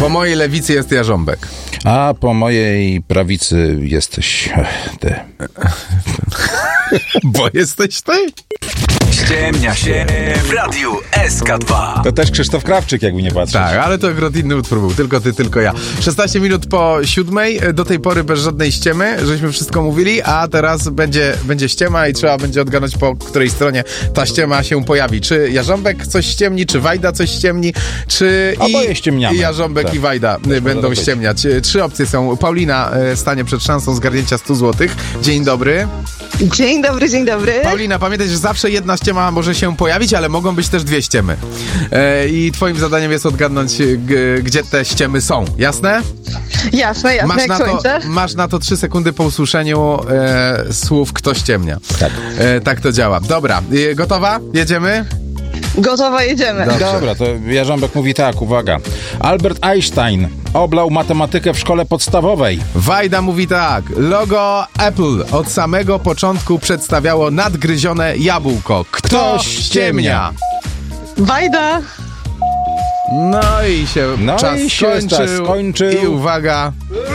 Po mojej lewicy jest Jarząbek. A po mojej prawicy jesteś ty. Bo jesteś ty? Ściemnia się w Radiu SK2. To też Krzysztof Krawczyk, jakby nie patrzeć. Tak, ale to akurat inny utwór był. Tylko ty, tylko ja. 16 minut po 7. Do tej pory bez żadnej ściemy, żeśmy wszystko mówili, a teraz będzie ściema i trzeba będzie odgadnąć, po której stronie ta ściema się pojawi. Czy Jarząbek coś ściemni, czy Wajda coś ściemni, czy oboje ściemniamy. i Jarząbek Tak. i Wajda będą ściemniać. 3 opcje są. Paulina stanie przed szansą zgarnięcia 100 zł. Dzień dobry. Dzień dobry, dzień dobry. Paulina, pamiętaj, że zawsze jedna ściema może się pojawić, ale mogą być też 2 ściemy. I twoim zadaniem jest odgadnąć, gdzie te ściemy są. Jasne? Jasne, jak słońce. Masz na to 3 sekundy po usłyszeniu słów kto ściemnia. Tak. Tak to działa. Dobra, gotowa? Jedziemy? Gotowa, jedziemy. Dobra, to Jarząbek mówi tak, uwaga. Albert Einstein oblał matematykę w szkole podstawowej. Wajda mówi tak. Logo Apple od samego początku przedstawiało nadgryzione jabłko. Kto ściemnia? Wajda. No i się czas skończył. I uwaga.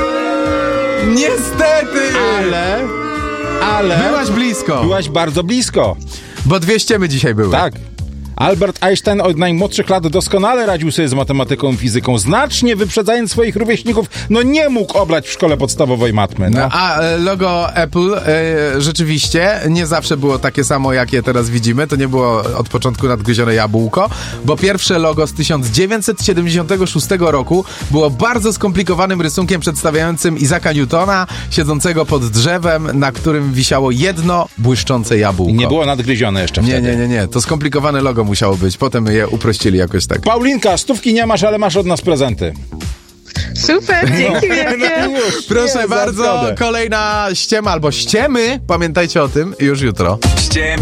Niestety! Ale byłaś blisko. Byłaś bardzo blisko. Bo 2 ściemy dzisiaj były. Tak. Albert Einstein od najmłodszych lat doskonale radził sobie z matematyką i fizyką, znacznie wyprzedzając swoich rówieśników. No nie mógł oblać w szkole podstawowej matmy. No. A logo Apple rzeczywiście nie zawsze było takie samo, jakie teraz widzimy. To nie było od początku nadgryzione jabłko, bo pierwsze logo z 1976 roku było bardzo skomplikowanym rysunkiem przedstawiającym Isaaca Newtona siedzącego pod drzewem, na którym wisiało jedno błyszczące jabłko. I nie było nadgryzione jeszcze wtedy. Nie. To skomplikowane logo musiało być. Potem je uprościli jakoś tak. Paulinka, 100 nie masz, ale masz od nas prezenty. Super, dzięki wielkie. Proszę bardzo, kolejna ściema albo ściemy. Pamiętajcie o tym już jutro.